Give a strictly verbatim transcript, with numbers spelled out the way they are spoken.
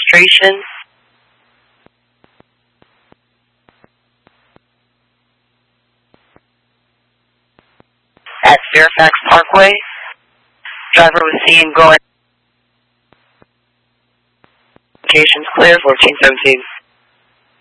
registration. At Fairfax Parkway. Driver was seen going. Location's clear, fourteen seventeen.